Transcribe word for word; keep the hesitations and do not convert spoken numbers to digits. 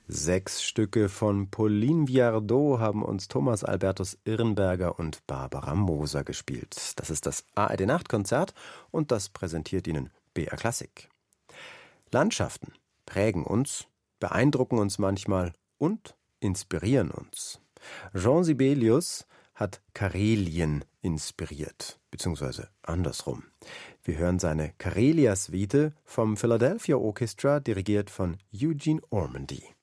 Sechs Stücke von Pauline Viardot haben uns Thomas Albertus Irnberger und Barbara Moser gespielt. Das ist das A R D-Nachtkonzert und das präsentiert Ihnen B R Klassik. Landschaften prägen uns, beeindrucken uns manchmal und inspirieren uns. Jean Sibelius hat Karelien inspiriert, beziehungsweise andersrum. Wir hören seine Karelia-Suite vom Philadelphia Orchestra, dirigiert von Eugene Ormandy.